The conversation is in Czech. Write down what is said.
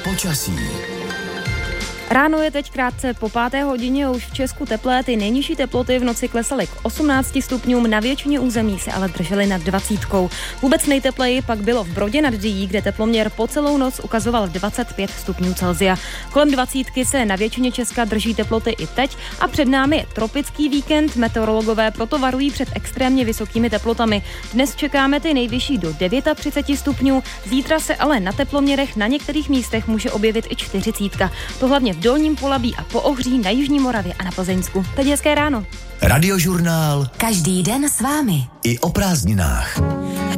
Počasí. Ráno je teď krátce po 5. hodině, už v Česku teplé, ty nejnižší teploty v noci klesaly k 18 stupňům, na většině území se ale držely nad 20. Vůbec nejtepleji pak bylo v Brodě nad Dyjí, kde teploměr po celou noc ukazoval 25 stupňů Celsia. Kolem 20 se na většině Česka drží teploty i teď a před námi je tropický víkend, meteorologové proto varují před extrémně vysokými teplotami. Dnes čekáme ty nejvyšší do 39 stupňů, zítra se ale na teploměrech na některých místech může objevit i 40. To hlavně v Dolním Polabí a Poohří, na jižní Moravě a na Plzeňsku. Teď hezké ráno. Radiožurnál. Každý den s vámi. I o prázdninách.